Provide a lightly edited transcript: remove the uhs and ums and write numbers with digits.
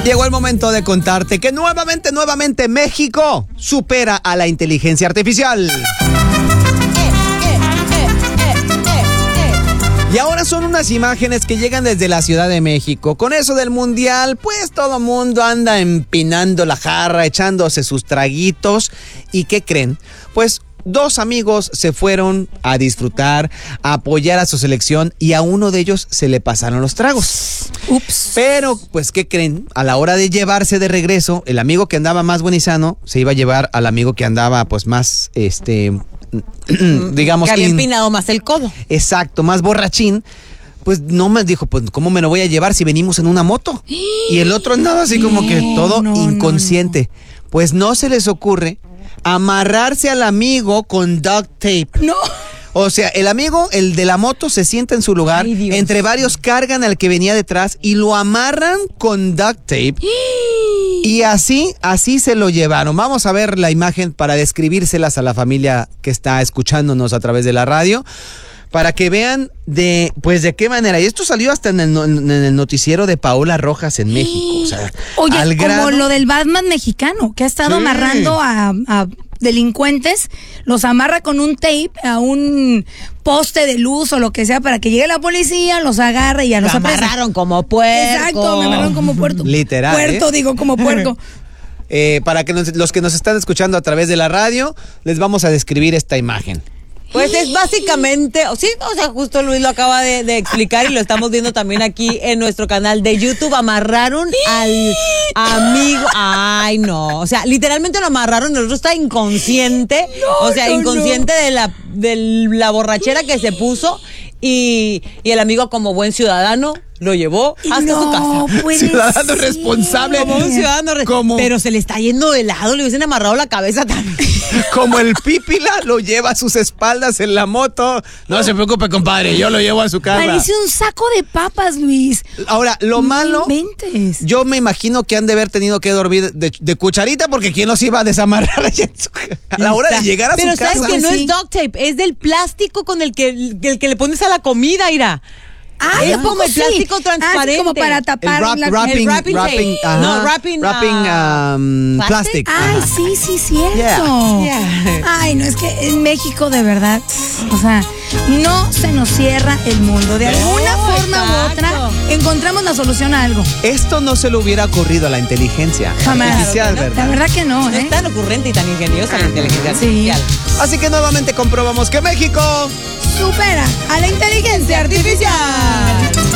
Llegó el momento de contarte que nuevamente México supera a la inteligencia artificial. Y ahora son unas imágenes que llegan desde la Ciudad de México. Con eso del mundial, pues todo mundo anda empinando la jarra, echándose sus traguitos. ¿Y qué creen? Pues dos amigos se fueron a disfrutar, a apoyar a su selección y a uno de ellos se le pasaron los tragos. Ups. Pero, pues, ¿qué creen? A la hora de llevarse de regreso, el amigo que andaba más buen y sano se iba a llevar al amigo que andaba, pues, más, digamos... Que había empinado más el codo. Exacto, más borrachín. Pues no me dijo, pues, ¿cómo me lo voy a llevar si venimos en una moto? Y el otro andaba así como que todo inconsciente. Pues no se les ocurre amarrarse al amigo con duct tape. No. O sea, el amigo, el de la moto, se sienta en su lugar. Ay, Dios. Entre varios cargan al que venía detrás y lo amarran con duct tape. Y así se lo llevaron. Vamos a ver la imagen para describírselas a la familia que está escuchándonos a través de la radio, para que vean de qué manera. Y esto salió hasta en el noticiero de Paola Rojas en México. O sea, oye, al grado... como lo del Batman mexicano, que ha estado amarrando a delincuentes, los amarra con un tape a un poste de luz o lo que sea para que llegue la policía, los agarre y ya los apresa. amarraron como puerco. Exacto, me amarraron como puerco. Literal. Puerto, digo, como puerco. Para que los que nos están escuchando a través de la radio, les vamos a describir esta imagen. Pues es básicamente, sí, o sea, justo Luis lo acaba de explicar y lo estamos viendo también aquí en nuestro canal de YouTube. Amarraron al amigo, ay no, o sea, literalmente lo amarraron, el otro está inconsciente, inconsciente de la borrachera que se puso y el amigo como buen ciudadano lo llevó hasta su casa. Ciudadano responsable. Como un ciudadano pero se le está yendo de lado, le hubiesen amarrado la cabeza también. Como el Pípila lo lleva a sus espaldas en la moto. No se preocupe, compadre, yo lo llevo a su casa. Parece un saco de papas, Luis. Ahora, lo malo, inventes. yo me imagino que han de haber tenido que dormir de cucharita, porque ¿quién los iba a desamarrar a la hora de llegar a su casa? Pero sabes que no es duct tape, es del plástico con el que le pones a la comida, Ira. Ah, es como el plástico transparente. Como para tapar wrapping plastic. Ay, sí, cierto. Yeah. Ay, no, es que en México de verdad, o sea, no se nos cierra el mundo. De alguna forma u otra encontramos la solución a algo. Esto no se le hubiera ocurrido a la inteligencia artificial, no, ¿verdad? La verdad que no, No es tan ocurrente y tan ingeniosa la inteligencia artificial. Así que nuevamente comprobamos que México supera a la inteligencia artificial.